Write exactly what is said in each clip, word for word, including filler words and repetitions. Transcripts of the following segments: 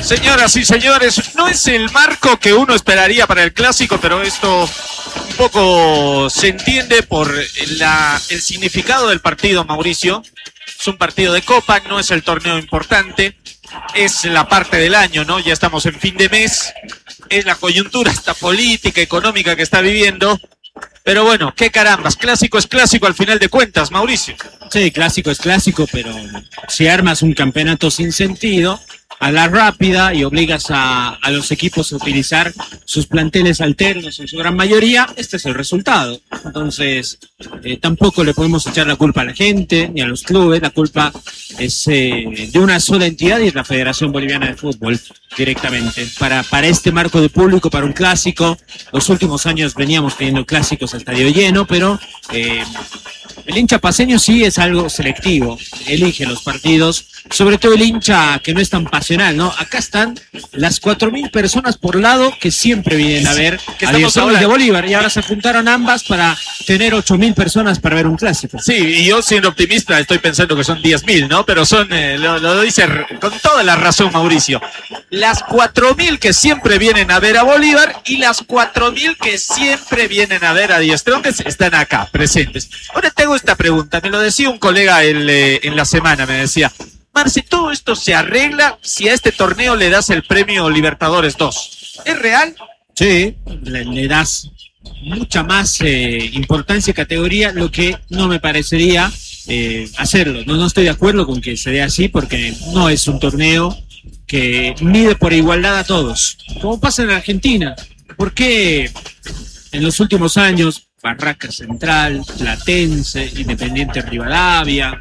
Señoras y señores, no es el marco que uno esperaría para el clásico, pero esto un poco se entiende por la, el significado del partido, Mauricio. Es un partido de Copa, no es el torneo importante, es la parte del año, ¿no? Ya estamos en fin de mes, es la coyuntura esta política, económica que está viviendo. Pero bueno, qué carambas, clásico es clásico al final de cuentas, Mauricio. Sí, clásico es clásico, pero si armas un campeonato sin sentido, a la rápida, y obligas a, a los equipos a utilizar sus planteles alternos en su gran mayoría, este es el resultado. Entonces, eh, tampoco le podemos echar la culpa a la gente, ni a los clubes, la culpa es eh, de una sola entidad y es la Federación Boliviana de Fútbol directamente. Para, para este marco de público, para un clásico, los últimos años veníamos teniendo clásicos a estadio lleno, pero eh, el hincha paceño sí es algo selectivo, elige los partidos, sobre todo el hincha que no es tan pasional, ¿no? Acá están las cuatro mil personas por lado que siempre vienen a ver que a Diez de Bolívar, y ahora se juntaron ambas para tener ocho mil personas para ver un clásico. Sí, y yo siendo optimista estoy pensando que son diez mil, ¿no? Pero son, eh, lo, lo dice con toda la razón Mauricio, las cuatro mil que siempre vienen a ver a Bolívar y las cuatro mil que siempre vienen a ver a Diez Tronques están acá, presentes. Ahora tengo esta pregunta, me lo decía un colega el, eh, en la semana, me decía, Marce, todo esto se arregla si a este torneo le das el premio Libertadores dos. ¿Es real? Sí, le, le das mucha más eh, importancia y categoría, lo que no me parecería eh, hacerlo. No, no estoy de acuerdo con que se dé así, porque no es un torneo que mide por igualdad a todos, como pasa en Argentina. ¿Por qué en los últimos años Barracas Central, Platense, Independiente Rivadavia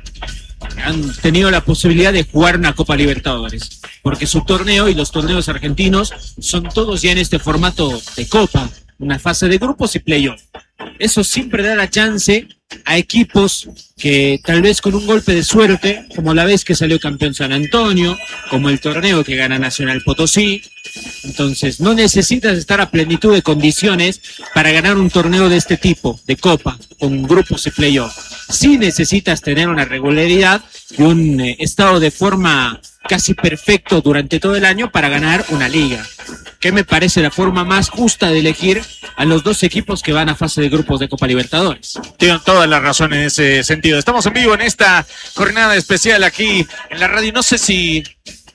han tenido la posibilidad de jugar una Copa Libertadores? Porque su torneo y los torneos argentinos son todos ya en este formato de Copa, una fase de grupos y playoff. Eso siempre da la chance a equipos que tal vez con un golpe de suerte, como la vez que salió campeón San Antonio, como el torneo que gana Nacional Potosí. Entonces no necesitas estar a plenitud de condiciones para ganar un torneo de este tipo, de Copa, con grupos y playoff. Sí necesitas tener una regularidad y un eh, estado de forma casi perfecto durante todo el año para ganar una liga, que me parece la forma más justa de elegir a los dos equipos que van a fase de grupos de Copa Libertadores. Tienen toda la razón en ese sentido. Estamos en vivo en esta jornada especial aquí en la radio. No sé si...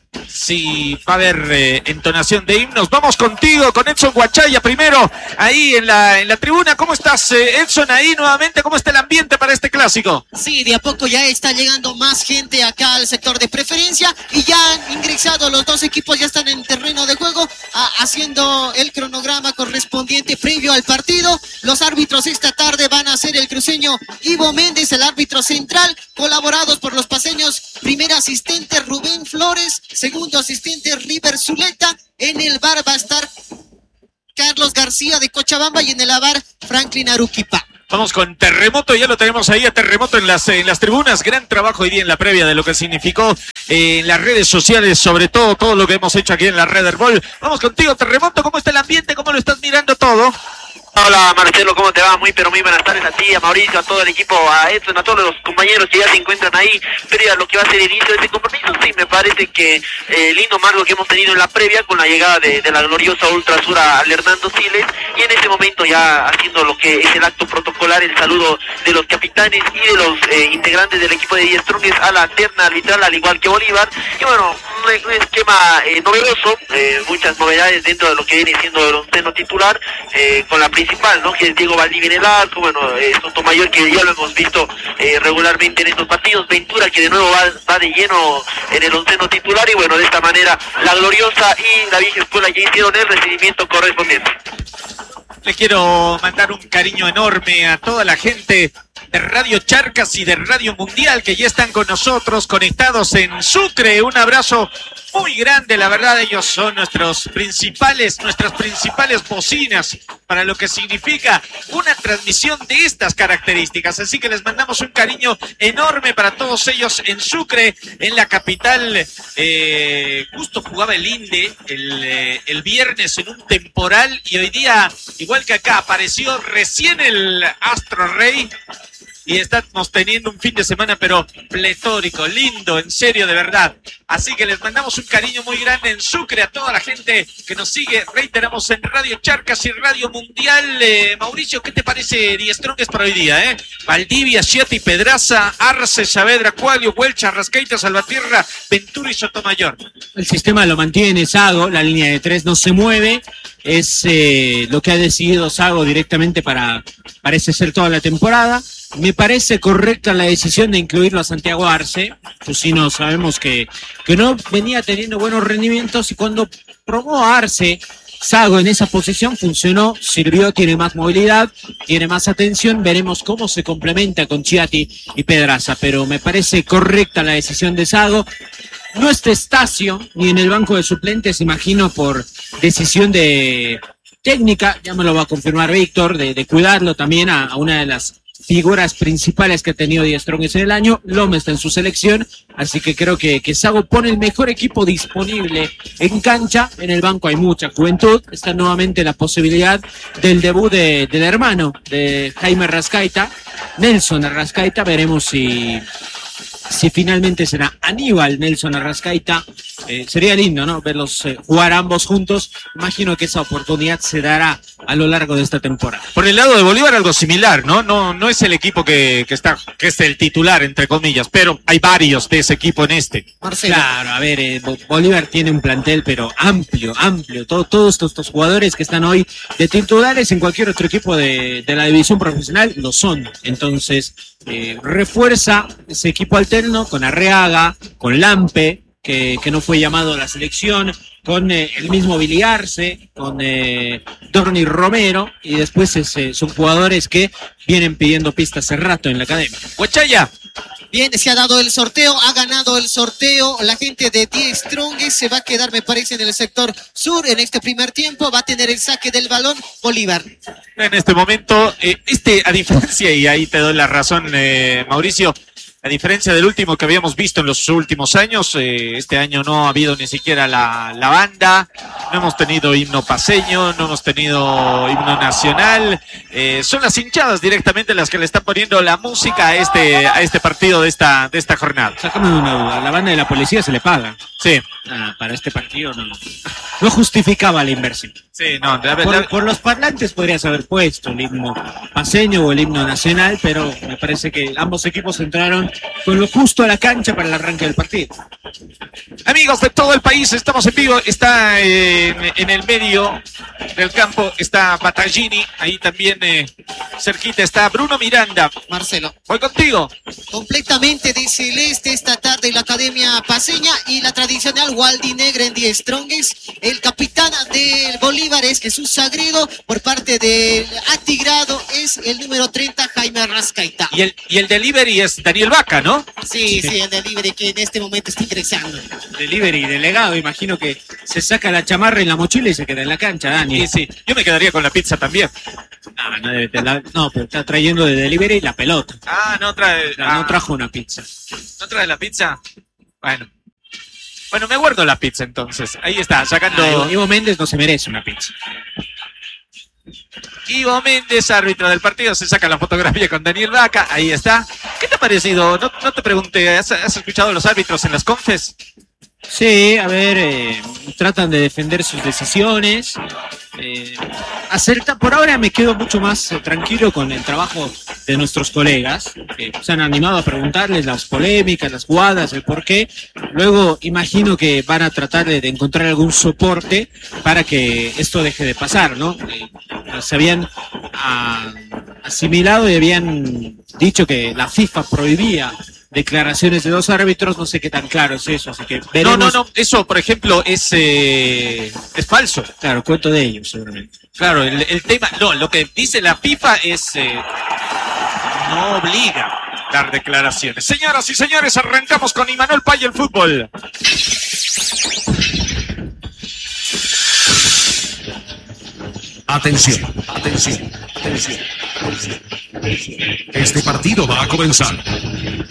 Sí, va a haber eh, entonación de himnos. Vamos contigo, con Edson Guachaya primero, ahí en la, en la tribuna. ¿Cómo estás, eh, Edson, ahí nuevamente? ¿Cómo está el ambiente para este clásico? Sí, de a poco ya está llegando más gente acá al sector de preferencia y ya han ingresado los dos equipos, ya están en terreno de juego, a, haciendo el cronograma correspondiente previo al partido. Los árbitros esta tarde van a ser el cruceño Ivo Méndez, el árbitro central, colaborados por los paceños, primer asistente Rubén Flores, segundo asistente River Zuleta. En el bar va a estar Carlos García de Cochabamba y en el bar Franklin Aruquipa. Vamos con Terremoto, ya lo tenemos ahí a Terremoto en las, en las tribunas. Gran trabajo hoy día en la previa de lo que significó eh, en las redes sociales, sobre todo todo lo que hemos hecho aquí en la Red Herbol. Vamos contigo, Terremoto, ¿cómo está el ambiente? ¿Cómo lo estás mirando todo? Hola Marcelo, ¿cómo te va? Muy pero muy buenas tardes a ti, a Mauricio, a todo el equipo, a Edson, a todos los compañeros que ya se encuentran ahí, previa a lo que va a ser el inicio de este compromiso. Sí, me parece que eh, lindo marco que hemos tenido en la previa con la llegada de, de la gloriosa Ultrasura al Hernando Siles, y en este momento ya haciendo lo que es el acto protocolar, el saludo de los capitanes y de los eh, integrantes del equipo de Diez Tronques a la terna arbitral, al igual que Bolívar. Y bueno, un, un esquema eh, novedoso, eh, muchas novedades dentro de lo que viene siendo el onceno titular, eh, con la principal, ¿no?, que es Diego Valdivia en el arco, bueno, eh, Sotomayor, que ya lo hemos visto eh, regularmente en estos partidos, Ventura, que de nuevo va, va de lleno en el onceno titular, y bueno, de esta manera la gloriosa y la vieja escuela ya hicieron el recibimiento correspondiente. Le quiero mandar un cariño enorme a toda la gente de Radio Charcas y de Radio Mundial que ya están con nosotros conectados en Sucre. Un abrazo muy grande, la verdad, ellos son nuestros principales, nuestras principales bocinas para lo que significa una transmisión de estas características. Así que les mandamos un cariño enorme para todos ellos en Sucre, en la capital. Eh, justo jugaba el Inde el, eh, el viernes en un temporal, y hoy día, igual que acá, apareció recién el Astro Rey. y estamos teniendo un fin de semana pero pletórico, lindo, en serio, de verdad. Así que les mandamos un cariño muy grande en Sucre a toda la gente que nos sigue, reiteramos, en Radio Charcas y Radio Mundial. Eh, Mauricio, ¿qué te parece Die Strongest para hoy día? Eh? Valdivia, Chiati, Pedraza, Arce, Saavedra, Cuaglio, Huelcha, Rascaita, Salvatierra, Ventura y Sotomayor. El sistema lo mantiene Sago, la línea de tres no se mueve, es eh, lo que ha decidido Sago directamente para, parece ser toda la temporada. Me parece correcta la decisión de incluirlo a Santiago Arce. Fusino sabemos que, que no venía teniendo buenos rendimientos y cuando probó a Arce, Sago en esa posición funcionó, sirvió, tiene más movilidad, tiene más atención. Veremos cómo se complementa con Chiati y Pedraza, pero me parece correcta la decisión de Sago. No está Estacio ni en el banco de suplentes, imagino por decisión de técnica, ya me lo va a confirmar Víctor, de, de cuidarlo también a, a una de las figuras principales que ha tenido Die Strongest en el año. Loma está en su selección, así que creo que, que Sago pone el mejor equipo disponible en cancha. En el banco hay mucha juventud, está nuevamente la posibilidad del debut de, del hermano de Jaime Rascaita, Nelson Arrascaita. Veremos si... si finalmente será Aníbal Nelson Arrascaita. Eh, sería lindo, ¿no? Verlos eh, jugar ambos juntos. Imagino que esa oportunidad se dará a lo largo de esta temporada. Por el lado de Bolívar algo similar, ¿no? No, no es el equipo que, que está, que es el titular, entre comillas, pero hay varios de ese equipo en este. Marcelo. Claro, a ver, eh, Bolívar tiene un plantel, pero amplio, amplio. Todo, todos estos, estos jugadores que están hoy de titulares en cualquier otro equipo de, de la división profesional lo son. Entonces, eh, refuerza ese equipo alterno con Arreaga, con Lampe, que, que no fue llamado a la selección, con eh, el mismo Billy Arce, con eh, Dorni Romero, y después es, eh, son jugadores que vienen pidiendo pistas hace rato en la academia. Huachaya. Bien, se ha dado el sorteo, ha ganado el sorteo. La gente de Die Strongest se va a quedar, me parece, en el sector sur en este primer tiempo. Va a tener el saque del balón Bolívar. En este momento, eh, este, a diferencia, y ahí te doy la razón, eh, Mauricio, a diferencia del último que habíamos visto en los últimos años, eh, este año no ha habido ni siquiera la, la banda, no hemos tenido himno paceño, no hemos tenido himno nacional, eh, son las hinchadas directamente las que le están poniendo la música a este, a este partido de esta, de esta jornada. Sácame una duda, a la banda de la policía se le paga. Sí. Ah, para este partido no, no justificaba la inversión. Sí, no, la, por, la, por los parlantes podrías haber puesto el himno paceño o el himno nacional, pero me parece que ambos equipos entraron con lo justo a la cancha para el arranque del partido. Amigos de todo el país, estamos en vivo, está eh, en, en el medio del campo, está Battaglini, ahí también eh, cerquita está Bruno Miranda. Marcelo. Voy contigo. Completamente de celeste esta tarde en la Academia Paceña y la tradicional Waldi Negra en Die Strongest. El capitán del Bolívar es Jesús Sagredo, por parte del atigrado es el número treinta, Jaime Arrascaita. Y el, y el delivery es Daniel Vaca, ¿no? Sí, sí, el delivery que en este momento está ingresando. Delivery, delegado, imagino que se saca la chamarra y la mochila y se queda en la cancha, Dani. Sí, sí, yo me quedaría con la pizza también. No, no, debe tener, no, pero está trayendo de delivery la pelota. Ah, no trae. No, ah, no trajo una pizza. ¿No trae la pizza? Bueno. Bueno, me guardo la pizza entonces. Ahí está, sacando. Ah, Ivo Méndez no se merece una pizza. Ivo Méndez, árbitro del partido, se saca la fotografía con Daniel Vaca. Ahí está. ¿Qué te ha parecido? No, no te pregunté, ¿has, has escuchado a los árbitros en las confes? Sí, a ver, eh, tratan de defender sus decisiones. Eh, acerta, por ahora me quedo mucho más eh, tranquilo con el trabajo de nuestros colegas, que se han animado a preguntarles las polémicas, las jugadas, el por qué. Luego imagino que van a tratar de, de encontrar algún soporte para que esto deje de pasar, ¿no? Eh, se habían ah, asimilado y habían dicho que la FIFA prohibía declaraciones de dos árbitros, no sé qué tan claro es eso, así que veremos. No, no, no, eso por ejemplo es eh, es falso. Claro, cuento de ellos seguramente. Claro, el, el tema, no, lo que dice la FIFA es eh, no obliga a dar declaraciones. Señoras y señores, arrancamos con Imanol Pay el fútbol. Atención, atención, atención, atención. Este partido va a comenzar.